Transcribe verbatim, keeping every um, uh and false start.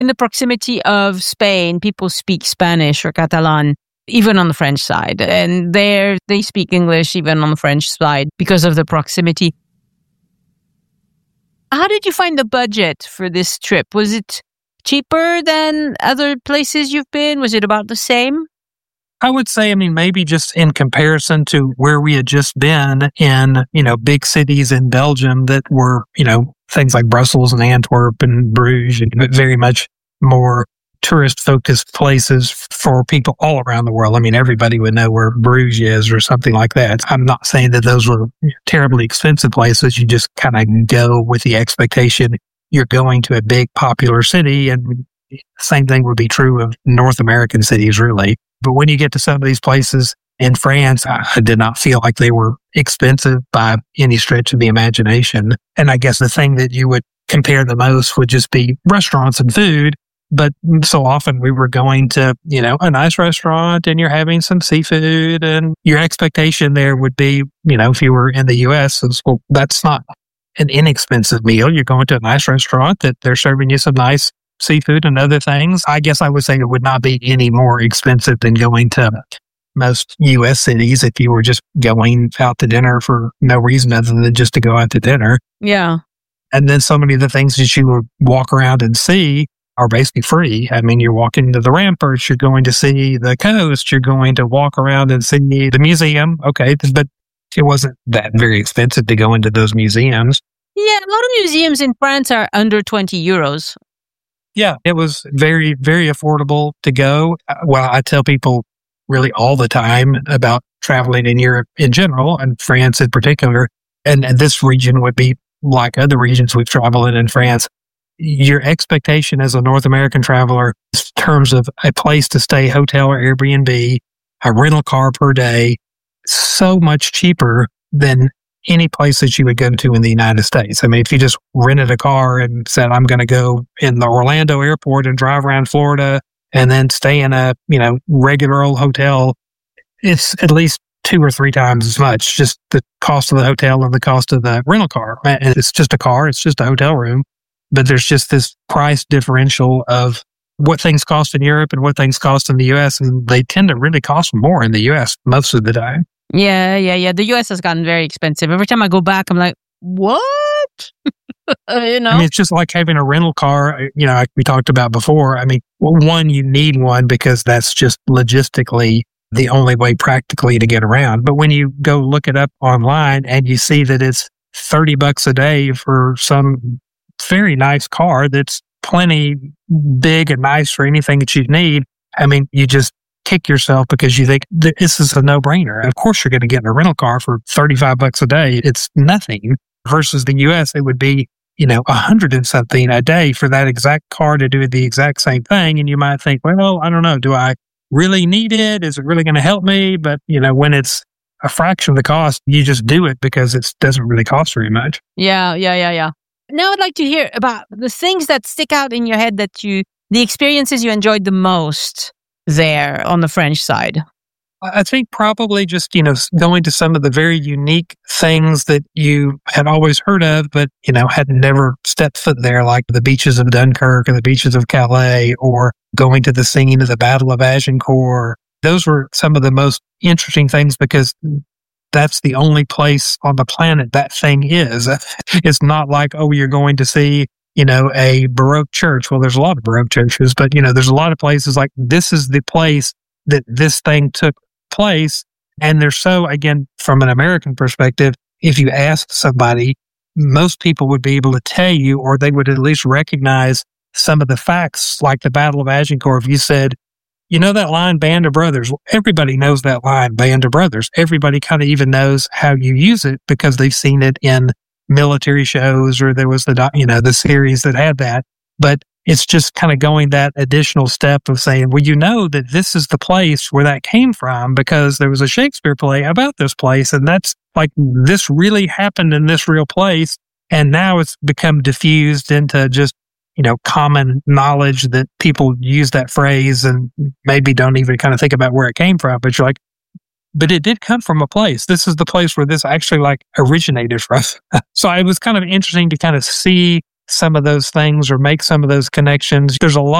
in the proximity of Spain, people speak Spanish or Catalan, even on the French side. And there they speak English, even on the French side, because of the proximity. How did you find the budget for this trip? Was it cheaper than other places you've been? Was it about the same? I would say, I mean, maybe just in comparison to where we had just been in, you know, big cities in Belgium that were, you know, things like Brussels and Antwerp and Bruges, and very much more tourist-focused places for people all around the world. I mean, everybody would know where Bruges is or something like that. I'm not saying that those were terribly expensive places. You just kind of go with the expectation you're going to a big popular city, and the same thing would be true of North American cities, really. But when you get to some of these places in France, I, I did not feel like they were expensive by any stretch of the imagination. And I guess the thing that you would compare the most would just be restaurants and food. But so often we were going to, you know, a nice restaurant and you're having some seafood, and your expectation there would be, you know, if you were in the U S, it's, well, that's not an inexpensive meal. You're going to a nice restaurant that they're serving you some nice seafood and other things. I guess I would say it would not be any more expensive than going to most U S cities if you were just going out to dinner for no reason other than just to go out to dinner. Yeah. And then so many of the things that you would walk around and see are basically free. I mean, you're walking to the ramparts, you're going to see the coast, you're going to walk around and see the museum. Okay, but it wasn't that very expensive to go into those museums. Yeah, a lot of museums in France are under twenty euros. Yeah, it was very, very affordable to go. Well, I tell people really all the time about traveling in Europe in general, and France in particular, and, and this region would be like other regions we've traveled in in France. Your expectation as a North American traveler in terms of a place to stay, hotel or Airbnb, a rental car per day, so much cheaper than any place that you would go to in the United States. I mean, if you just rented a car and said, I'm going to go in the Orlando airport and drive around Florida and then stay in a, you know, regular old hotel, it's at least two or three times as much, just the cost of the hotel and the cost of the rental car. And it's just a car, it's just a hotel room. But there's just this price differential of what things cost in Europe and what things cost in the U S, and they tend to really cost more in the U S most of the time. Yeah, yeah, yeah. The U S has gotten very expensive. Every time I go back, I'm like, what? you know? I mean, it's just like having a rental car, you know, like we talked about before. I mean, well, one, you need one because that's just logistically the only way practically to get around. But when you go look it up online and you see that it's thirty bucks a day for some very nice car that's plenty big and nice for anything that you need, I mean, you just kick yourself because you think this is a no-brainer. Of course, you're going to get in a rental car for thirty-five bucks a day. It's nothing. Versus the U S, it would be, you know, a hundred and something a day for that exact car to do the exact same thing. And you might think, well, I don't know, do I really need it? Is it really going to help me? But, you know, when it's a fraction of the cost, you just do it because it doesn't really cost very much. Yeah, yeah, yeah, yeah. Now I'd like to hear about the things that stick out in your head that you, the experiences you enjoyed the most there on the French side. I think probably just, you know, going to some of the very unique things that you had always heard of, but, you know, had never stepped foot there, like the beaches of Dunkirk or the beaches of Calais, or going to the scene of the Battle of Agincourt. Those were some of the most interesting things because that's the only place on the planet that thing is. It's not like, oh, you're going to see, you know, a Baroque church. Well, there's a lot of Baroque churches, but, you know, there's a lot of places like this is the place that this thing took place. And they're so, again, from an American perspective, if you ask somebody, most people would be able to tell you, or they would at least recognize some of the facts, like the Battle of Agincourt. If you said, you know that line, Band of Brothers? Well, everybody knows that line, Band of Brothers. Everybody kind of even knows how you use it because they've seen it in military shows, or there was the, you know, the series that had that. But it's just kind of going that additional step of saying, well, you know that this is the place where that came from because there was a Shakespeare play about this place. And that's like, this really happened in this real place. And now it's become diffused into just, you know, common knowledge that people use that phrase and maybe don't even kind of think about where it came from. But you're like, but it did come from a place. This is the place where this actually like originated from. So it was kind of interesting to kind of see some of those things or make some of those connections. There's a lot